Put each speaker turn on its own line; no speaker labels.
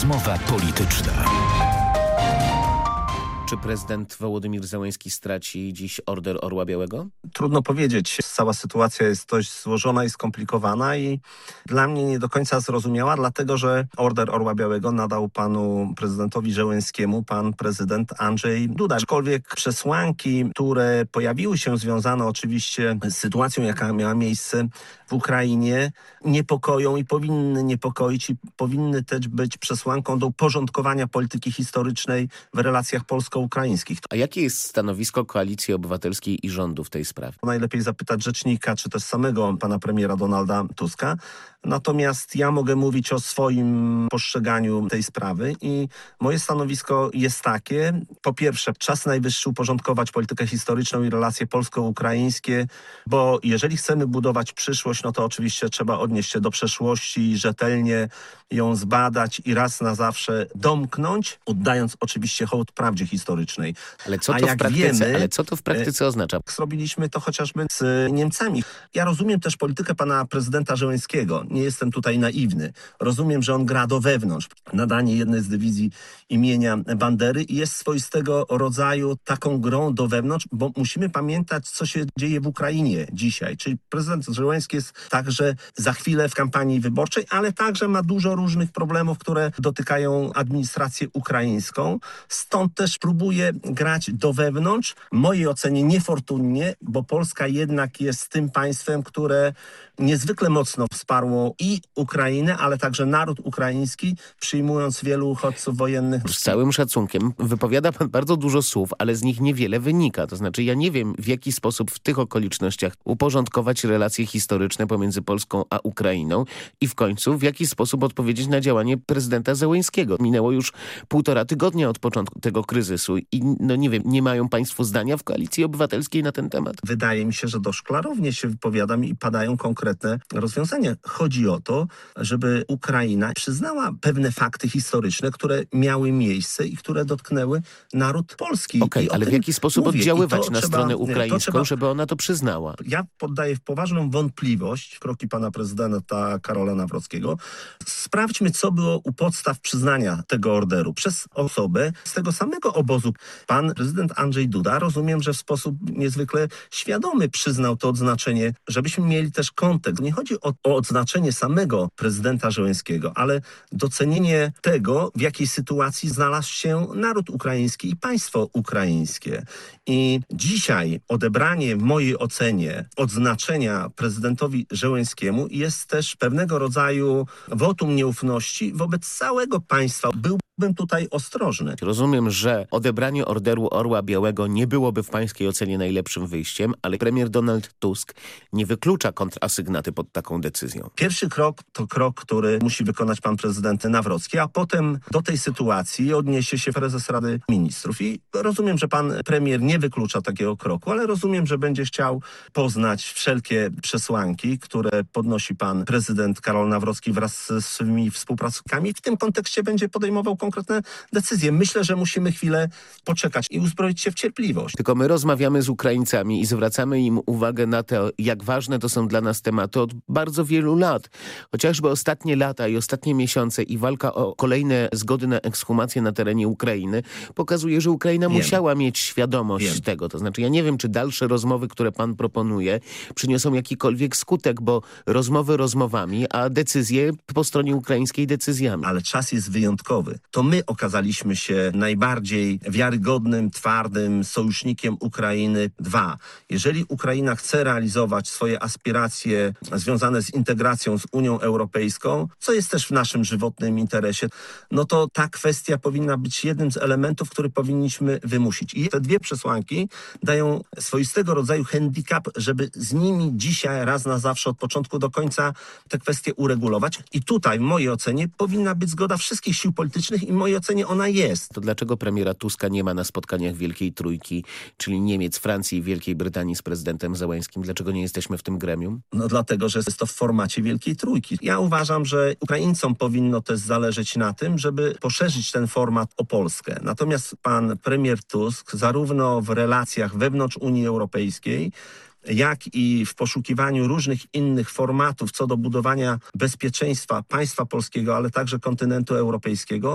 Rozmowa polityczna.
Czy prezydent Wołodymyr Zełenski straci dziś Order Orła Białego?
Trudno powiedzieć. Cała sytuacja jest dość złożona i skomplikowana i dla mnie nie do końca zrozumiała, dlatego że Order Orła Białego nadał panu prezydentowi Zełenskiemu pan prezydent Andrzej Duda. Aczkolwiek przesłanki, które pojawiły się związane oczywiście z sytuacją, jaka miała miejsce w Ukrainie, niepokoją i powinny niepokoić i powinny też być przesłanką do uporządkowania polityki historycznej w relacjach polsko-ukraińskich.
A jakie jest stanowisko Koalicji Obywatelskiej i rządu w tej sprawie?
Najlepiej zapytać rzecznika, czy też samego pana premiera Donalda Tuska. Natomiast ja mogę mówić o swoim postrzeganiu tej sprawy i moje stanowisko jest takie. Po pierwsze, czas najwyższy uporządkować politykę historyczną i relacje polsko-ukraińskie, bo jeżeli chcemy budować przyszłość, no to oczywiście trzeba odnieść się do przeszłości i rzetelnie ją zbadać i raz na zawsze domknąć, oddając oczywiście hołd prawdzie historycznej.
Ale co to w praktyce oznacza?
Zrobiliśmy to chociażby z Niemcami. Ja rozumiem też politykę pana prezydenta Zełenskiego. Nie jestem tutaj naiwny. Rozumiem, że on gra do wewnątrz. Nadanie jednej z dywizji imienia Bandery jest swoistego rodzaju taką grą do wewnątrz, bo musimy pamiętać, co się dzieje w Ukrainie dzisiaj. Czyli prezydent Zełenski jest także za chwilę w kampanii wyborczej, ale także ma dużo różnych problemów, które dotykają administrację ukraińską. Stąd też próbuje grać do wewnątrz. W mojej ocenie niefortunnie, bo Polska jednak jest tym państwem, które niezwykle mocno wsparło i Ukrainę, ale także naród ukraiński, przyjmując wielu uchodźców wojennych.
Z całym szacunkiem wypowiada pan bardzo dużo słów, ale z nich niewiele wynika. To znaczy ja nie wiem, w jaki sposób w tych okolicznościach uporządkować relacje historyczne pomiędzy Polską a Ukrainą i w końcu w jaki sposób odpowiedzieć na działanie prezydenta Zełenskiego. Minęło już 1,5 tygodnia od początku tego kryzysu i no nie wiem, nie mają państwo zdania w Koalicji Obywatelskiej na ten temat?
Wydaje mi się, że dość klarownie się wypowiadam i padają konkretne rozwiązania. Chodzi o to, żeby Ukraina przyznała pewne fakty historyczne, które miały miejsce i które dotknęły naród polski.
Okej, ale w jaki sposób oddziaływać na stronę ukraińską, żeby ona to przyznała?
Ja poddaję w poważną wątpliwość kroki pana prezydenta Karola Nawrockiego. Sprawdźmy, co było u podstaw przyznania tego orderu przez osobę z tego samego obozu. Pan prezydent Andrzej Duda, rozumiem, że w sposób niezwykle świadomy przyznał to odznaczenie, żebyśmy mieli też kontekst. Nie chodzi o odznaczenie samego prezydenta Zełenskiego, ale docenienie tego, w jakiej sytuacji znalazł się naród ukraiński i państwo ukraińskie. I dzisiaj odebranie, w mojej ocenie, odznaczenia prezydentowi Zełenskiemu jest też pewnego rodzaju wotum nieufności wobec całego państwa. Byłbym tutaj ostrożny.
Rozumiem, że odebranie Orderu Orła Białego nie byłoby w pańskiej ocenie najlepszym wyjściem, ale premier Donald Tusk nie wyklucza kontrasygnaty pod taką decyzją.
Pierwszy krok to krok, który musi wykonać pan prezydent Nawrocki, a potem do tej sytuacji odniesie się prezes Rady Ministrów. I rozumiem, że pan premier nie wyklucza takiego kroku, ale rozumiem, że będzie chciał poznać wszelkie przesłanki, które podnosi pan prezydent Karol Nawrocki wraz ze swymi współpracownikami. W tym kontekście będzie podejmował konkretne decyzje. Myślę, że musimy chwilę poczekać i uzbroić się w cierpliwość.
Tylko my rozmawiamy z Ukraińcami i zwracamy im uwagę na to, jak ważne to są dla nas tematy od bardzo wielu lat. Chociażby ostatnie lata i ostatnie miesiące i walka o kolejne zgody na ekshumację na terenie Ukrainy pokazuje, że Ukraina musiała mieć świadomość tego. To znaczy ja nie wiem, czy dalsze rozmowy, które pan proponuje, przyniosą jakikolwiek skutek, bo rozmowy rozmowami, a decyzje po stronie ukraińskiej decyzjami.
Ale czas jest wyjątkowy. To my okazaliśmy się najbardziej wiarygodnym, twardym sojusznikiem Ukrainy. 2. Jeżeli Ukraina chce realizować swoje aspiracje związane z integracją z Unią Europejską, co jest też w naszym żywotnym interesie, no to ta kwestia powinna być jednym z elementów, który powinniśmy wymusić. I te dwie przesłanki dają swoistego rodzaju handicap, żeby z nimi dzisiaj raz na zawsze od początku do końca te kwestie uregulować. I tutaj w mojej ocenie powinna być zgoda wszystkich sił politycznych i w mojej ocenie ona jest.
To dlaczego premiera Tuska nie ma na spotkaniach Wielkiej Trójki, czyli Niemiec, Francji i Wielkiej Brytanii z prezydentem Zełenskim? Dlaczego nie jesteśmy w tym gremium?
No dlatego, że jest to w formacie Wielkiej Trójki. Ja uważam, że Ukraińcom powinno też zależeć na tym, żeby poszerzyć ten format o Polskę. Natomiast pan premier Tusk zarówno w relacjach wewnątrz Unii Europejskiej, jak i w poszukiwaniu różnych innych formatów co do budowania bezpieczeństwa państwa polskiego, ale także kontynentu europejskiego,